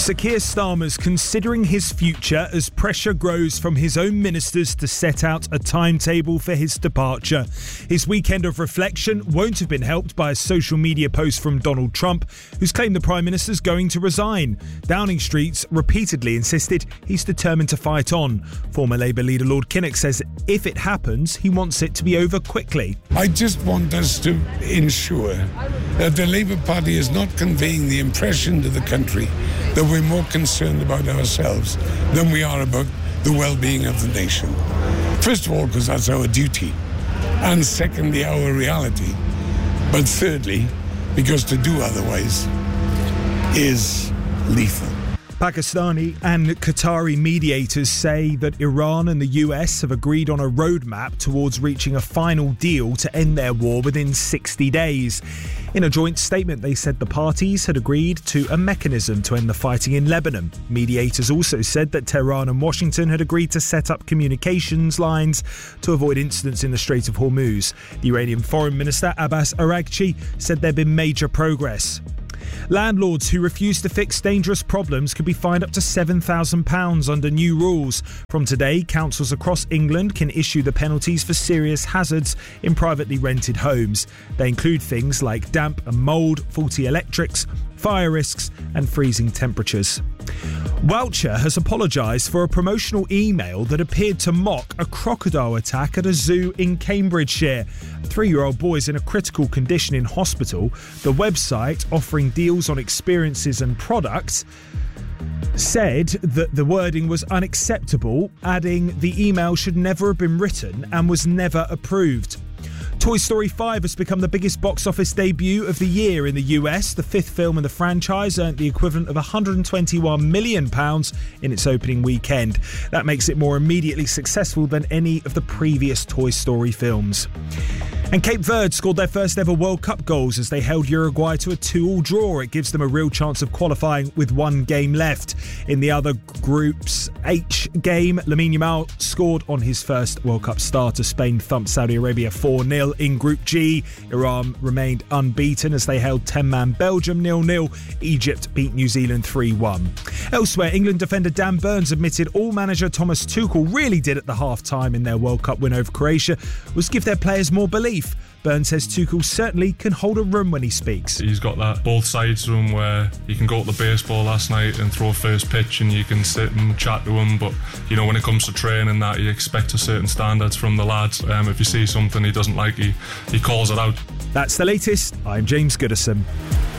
Sir Keir Starmer's considering his future as pressure grows from his own ministers to set out a timetable for his departure. His weekend of reflection won't have been helped by a social media post from Donald Trump, who's claimed the Prime Minister's going to resign. Downing Street's repeatedly insisted he's determined to fight on. Former Labour leader Lord Kinnock says if it happens, he wants it to be over quickly. I just want us to ensure that the Labour Party is not conveying the impression to the country that we're more concerned about ourselves than we are about the well-being of the nation. First of all, because that's our duty, and secondly, our reality. But thirdly, because to do otherwise is lethal. Pakistani and Qatari mediators say that Iran and the US have agreed on a roadmap towards reaching a final deal to end their war within 60 days. In a joint statement, they said the parties had agreed to a mechanism to end the fighting in Lebanon. Mediators also said that Tehran and Washington had agreed to set up communications lines to avoid incidents in the Strait of Hormuz. The Iranian Foreign Minister Abbas Araghchi said there'd been major progress. Landlords who refuse to fix dangerous problems could be fined up to £7,000 under new rules. From today, councils across England can issue the penalties for serious hazards in privately rented homes. They include things like damp and mould, faulty electrics, fire risks and freezing temperatures. Woucher has apologised for a promotional email that appeared to mock a crocodile attack at a zoo in Cambridgeshire. A 3-year-old boy is in a critical condition in hospital. The website, offering deals on experiences and products, said that the wording was unacceptable, adding the email should never have been written and was never approved. Toy Story 5 has become the biggest box office debut of the year in the US. The fifth film in the franchise earned the equivalent of £121 million in its opening weekend. That makes it more immediately successful than any of the previous Toy Story films. And Cape Verde scored their first ever World Cup goals as they held Uruguay to a 2-2 draw. It gives them a real chance of qualifying with one game left. In the other Group's H game, Lamine Yamal scored on his first World Cup start as Spain thumped Saudi Arabia 4-0. In Group G, Iran remained unbeaten as they held 10-man Belgium 0-0. Egypt beat New Zealand 3-1. Elsewhere, England defender Dan Burns admitted all manager Thomas Tuchel really did at the half-time in their World Cup win over Croatia was give their players more belief. Burns says Tuchel certainly can hold a room when he speaks. He's got that both sides to him where you can go to the baseball last night and throw first pitch and you can sit and chat to him, but you know when it comes to training that you expect a certain standards from the lads. If you see something he doesn't like, he calls it out. That's the latest. I'm James Goodison.